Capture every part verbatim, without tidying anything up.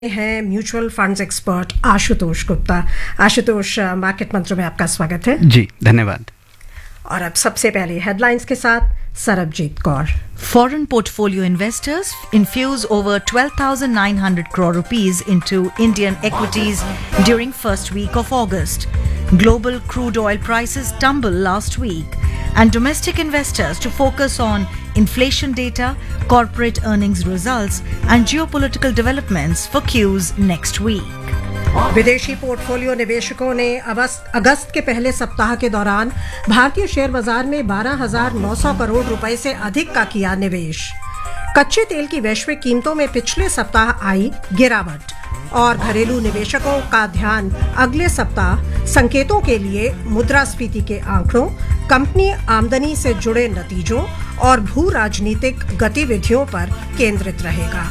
हैं mutual funds expert Ashutosh Gupta. Ashutosh, market मंत्र में आपका स्वागत है। जी धन्यवाद। और अब सबसे पहले हेडलाइंस के साथ Sarabjit Kaur. Foreign portfolio investors infuse over twelve thousand nine hundred crore rupees into Indian equities during first week of August. Global crude oil prices tumble last week, and domestic investors to focus on inflation data, corporate earnings results, and geopolitical developments for Q's next week. विदेशी portfolio निवेशकों ने अगस्त के पहले सप्ताह के दौरान भारतीय share बाजार में बारह हज़ार नौ सौ करोड़ रुपए से अधिक का किया निवेश। कच्चे तेल की वैश्विक कीमतों में पिछले सप्ताह आई गिरावट और घरेलू निवेशकों का ध्यान अगले सप्ताह संकेतों के लिए मुद्रास्फीति के आंकड़ों, कंपनी आमदनी से जुड़े नतीजों और भू राजनीतिक गतिविधियों पर केंद्रित रहेगा।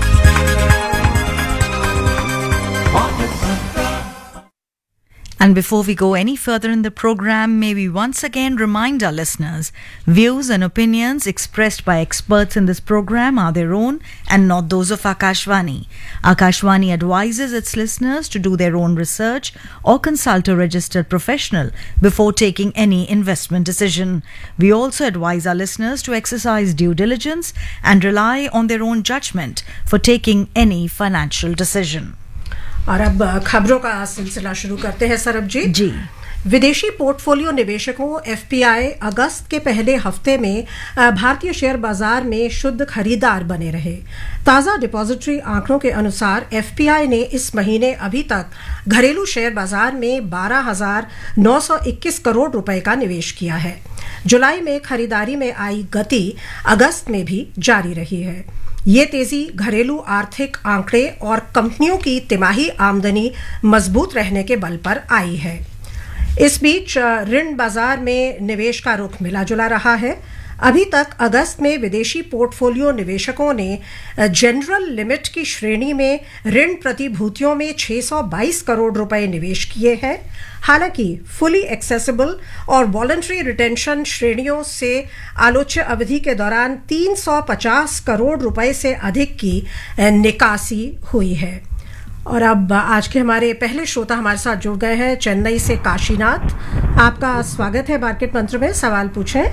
And before we go any further in the program, may we once again remind our listeners, views and opinions expressed by experts in this program are their own and not those of Akashvani. Akashvani advises its listeners to do their own research or consult a registered professional before taking any investment decision. We also advise our listeners to exercise due diligence and rely on their own judgment for taking any financial decision. और अब खबरों का सिलसिला शुरू करते हैं सरबजीत जी। विदेशी portfolio निवेशकों एफपीआई अगस्त के पहले हफ्ते में भारतीय शेयर बाजार में शुद्ध खरीदार बने रहे। ताज़ा डिपॉजिटरी आंकड़ों के अनुसार एफपीआई ने इस महीने अभी तक घरेलू शेयर बाजार में बारह हज़ार नौ सौ इक्कीस करोड़ रुपए का निवेश किया है। जुलाई में खरीदारी में आई गति अगस्त में भी जारी रही है। ये तेजी घरेलू आर्थिक आंकड़े और कंपनियों की तिमाही आमदनी मजबूत रहने के बल पर आई है। इस बीच ऋण बाजार में निवेश का रुख मिला जुला रहा है। अभी तक अगस्त में विदेशी पोर्टफोलियो निवेशकों ने जनरल लिमिट की श्रेणी में ऋण प्रतिभूतियों में छह सौ बाईस करोड़ रुपए निवेश किए हैं। हालांकि फुली एक्सेसिबल और वॉलंटरी रिटेंशन श्रेणियों से आलोच्य अवधि के दौरान तीन सौ पचास करोड़ रुपए से अधिक की निकासी हुई है। और अब आज के हमारे पहले श्रोता हमारे साथ जुड़ गए हैं चेन्नई से काशीनाथ। आपका स्वागत है मार्केट मंत्र में, सवाल पूछें।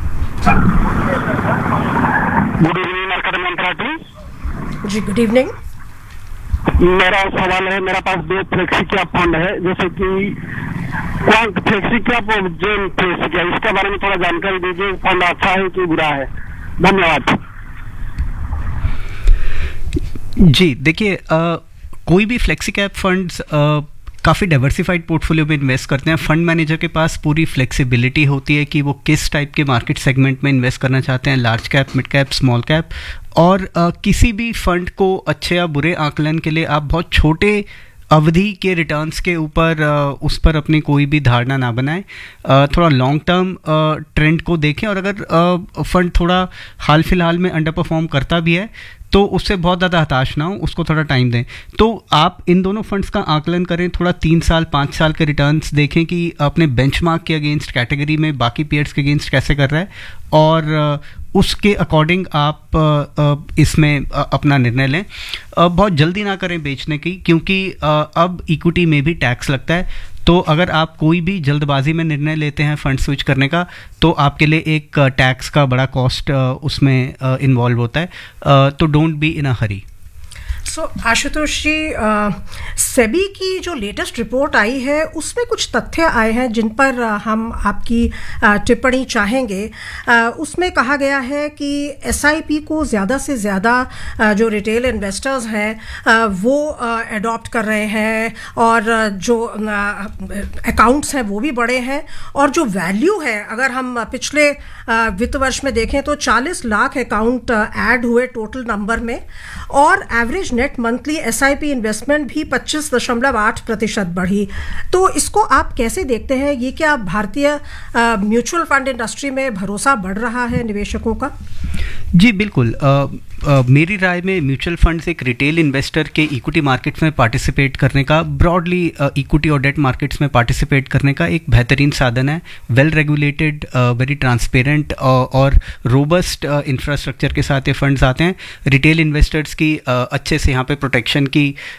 गुड इवनिंग मार्केट मंत्र जी, गुड इवनिंग। मेरा सवाल है, मेरा पास दो फ्लेक्सी कैप फंड है, जैसे कि क्वांट फ्लेक्सी कैप और जेन फ्लेक्सी कैप, इसके बारे में थोड़ा जानकारी दीजिए। फंड अच्छा है कि बुरा है? धन्यवाद। जी देखिए, कोई भी फ्लेक्सी कैप फंड्स काफ़ी डाइवर्सिफाइड पोर्टफोलियो में इन्वेस्ट करते हैं। फंड मैनेजर के पास पूरी फ्लेक्सिबिलिटी होती है कि वो किस टाइप के मार्केट सेगमेंट में इन्वेस्ट करना चाहते हैं, large cap, mid cap, small cap. और uh, किसी भी फंड को अच्छे या बुरे आकलन के लिए आप बहुत छोटे अवधि के रिटर्न्स के ऊपर uh, उस पर अपनी कोई भी धारणा ना बनाएं। uh, थोड़ा लॉन्ग टर्म ट्रेंड को देखें, और अगर uh, फंड थोड़ा हाल फिलहाल में अंडर परफॉर्म करता भी है तो उससे बहुत ज़्यादा हताश ना हो, उसको थोड़ा टाइम दें। तो आप इन दोनों फंड्स का आकलन करें, थोड़ा तीन साल पाँच साल के रिटर्न्स देखें कि अपने बेंचमार्क के अगेंस्ट, कैटेगरी में बाकी पीयर्स के अगेंस्ट कैसे कर रहा है, और उसके अकॉर्डिंग आप इसमें अपना निर्णय लें। बहुत जल्दी ना करें बेचने की, क्योंकि अब इक्विटी में भी टैक्स लगता है। तो अगर आप कोई भी जल्दबाजी में निर्णय लेते हैं फंड स्विच करने का, तो आपके लिए एक टैक्स का बड़ा कॉस्ट उसमें इन्वॉल्व होता है। तो don't be in a Hari. So so, Ashutosh जी, सेबी की जो लेटेस्ट रिपोर्ट आई है उसमें कुछ तथ्य आए हैं जिन पर आ, हम आपकी आ, टिप्पणी चाहेंगे। आ, उसमें कहा गया है कि एसआईपी को ज़्यादा से ज़्यादा जो रिटेल इन्वेस्टर्स हैं वो अडॉप्ट कर रहे हैं, और जो अकाउंट्स हैं वो भी बड़े हैं, और जो वैल्यू है, अगर हम पिछले वित्त वर्ष में देखें तो चालीस लाख अकाउंट ऐड हुए टोटल नंबर में, और average net monthly SIP investment भी पच्चीस दशमलव आठ प्रतिशत बढ़ी। तो इसको आप कैसे देखते हैं? ये क्या भारतीय म्यूचुअल फंड इंडस्ट्री में भरोसा बढ़ रहा है निवेशकों का? जी बिल्कुल। आ, आ, मेरी राय में म्यूचुअल फंड्स एक रिटेल इन्वेस्टर के इक्विटी मार्केट्स में पार्टिसिपेट करने का, ब्रॉडली इक्विटी और डेट मार्केट्स में पार्टिसिपेट करने का एक बेहतरीन साधन है। वेल रेगुलेटेड, वेरी ट्रांसपेरेंट और रोबस्ट इंफ्रास्ट्रक्चर के साथ ये फंड्स आते हैं। रिटेल इन्वेस्टर्स की uh, अच्छे से यहाँ पे प्रोटेक्शन की